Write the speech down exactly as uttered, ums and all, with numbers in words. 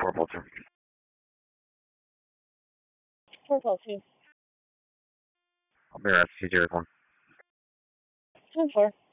four Vulture. four Vulture. I'll be right. C zero one. ten four.